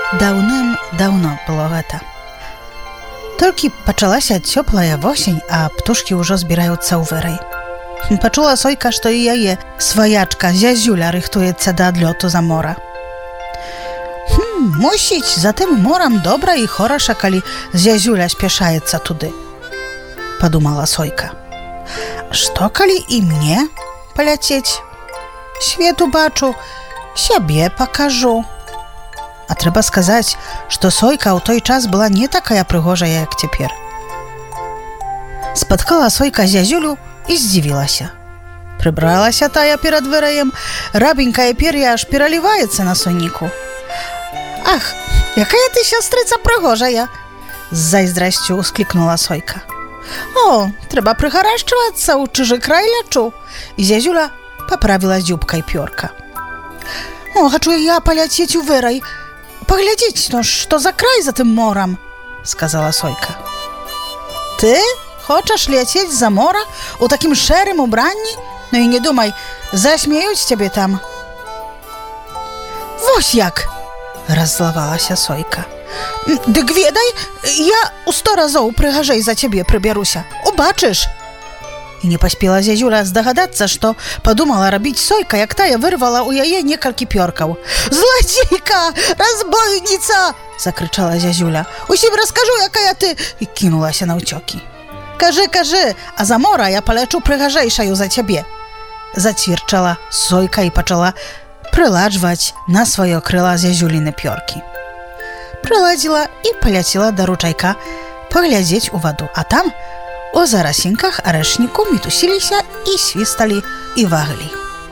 Даўным-даўно было гэта. Толькі пачалася цёплая восень, а птушкі ўжо збіраюцца ў вырай. Пачула Сойка, што і яе сваячка Зязюля рыхтуецца да адлёту за мора. Мусіць, за тым морам добра і хораша, калі Зязюля спяшаецца туды, падумала Сойка. Што калі і мне паляцець? Свет убачу, сябе пакажу. А трэба сказаць, што Сойка ў той час была не такая прыгожая, як цяпер. Спаткала Сойка Зязюлю і здзівілася. Прыбралася тая перад выраем, рабенькае пер'е аж пераліваецца на сонніку. Ах, якая ты, сястрыца, прыгожая! З зайздрасцю усклікнула Сойка. О, трэба прыгарэшчвацца, ў чужы край лячу. І Зязюля паправіла дзюбкай пёрка. О, хачу я паляцець у вырай. Паглядзець, ну, што за край за тым морам, сказала Сойка. Ты хочаш ляцець за мора у такім шэрым убранні? Ну і не думай, засмеюць цябе там. Вось як! Раззлавалася Сойка. Дык ведай, я ў 100 разоў прыгажэй за цябе прыбяруся. Убачыш? І не паспела Зязюля здагадацца, што падумала рабіць Сойка, як тая вырвала ў яе некалькі пёркаў. «Злодзейка! Разбойніца!» – закрычала Зязюля. «Усім раскажу, якая ты!» – і кінулася наўцёкі. «Кажы, кажы, а за мора я палячу прыгажэйшаю за цябе!» – зацвірчала Сойка і пачала прыладжваць на сваё крыла Зязюліны пёркі. Прыладзіла і паляцела да ручайка паглядзець у ваду, а там у зарасінках арэшніку мітусіліся і свісталі і вагалі.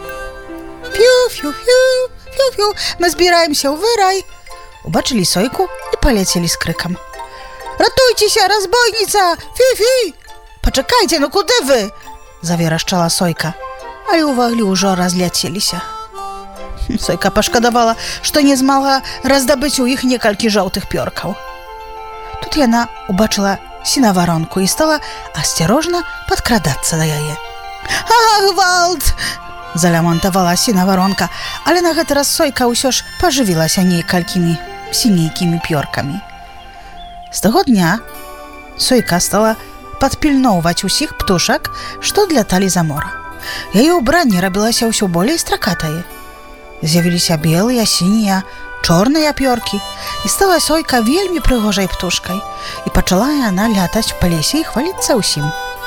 «Фю-фю-фю, фю-фю, мы збіраемся ў вырай!» Убачылі Сойку і паляцелі з крыкам. «Ратуйцеся, разбойніца! Фю-фю!» «Пачакайце, ну куды вы?» – заверашчала Сойка, але ў ваглі ўжо разляцеліся. Сойка пашкадавала, што не змагла раздабыць у іх некалькі жоўтых пёркаў. Тут яна убачыла сінаваронку і стала асцярожна падкрадацца да яе. «Гвалт!» – залямантавала сінаваронка, але на гэты раз Сойка ўсё ж пажывілася некалькімі сінейкімі пёркамі. З таго дня Сойка стала падпільноўваць усіх птушак, што адляталі за мора. Яе ўбранне рабілася ўсё болей стракатае. З'явіліся белыя, сінія, чорныя пёркі, і стала Сойка вельмі прыгожай птушкай, і пачала яна лятаць па лесе і хваліцца ўсім.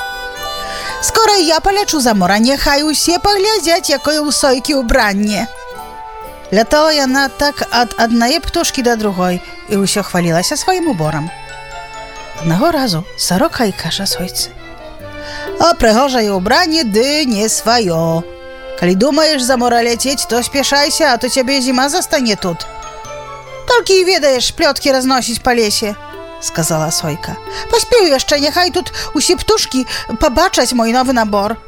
«Скора я палячу за мора, няхай усе паглядзяць, якое ў Сойкі ўбранне!» Лятала яна так ад аднае птушкі да другой і ўсё хвалілася сваім уборам. Аднаго разу сарока і кажа Сойцы: «А прыгожае ўбранне ды не сваё. Калі думаеш за мора ляцець, то спяшайся, а то цябе зіма застане тут. Толькі і ведаеш плёткі разносіць па лесе», – сказала Сойка. «Паспеў яшчэ, няхай тут усе птушкі пабачаць мой новы набор».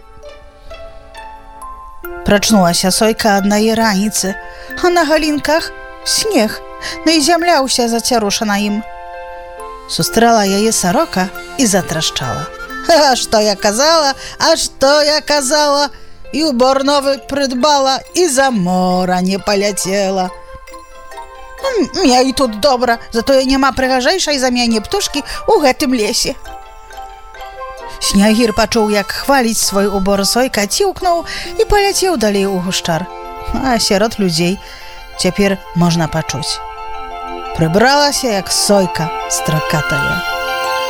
Прачнулася Сойка аднае раніцы, а на галінках снег, ну і зямля ўся зацярушана ім. Сустрэла яе сарока і затрашчала. «А што я казала, а што я казала! І убор новы прыдбала, і за мора не паляцела. Мне і тут добра, затое няма прыгажэйшай за мяне птушкі ў гэтым лесе». Снягір пачуў, як хваліць свой убор Сойка, ціўкнуў і паляцеў далей у гушчар. А сярод людзей цяпер можна пачуць: «Прыбралася, як Сойка стракатая».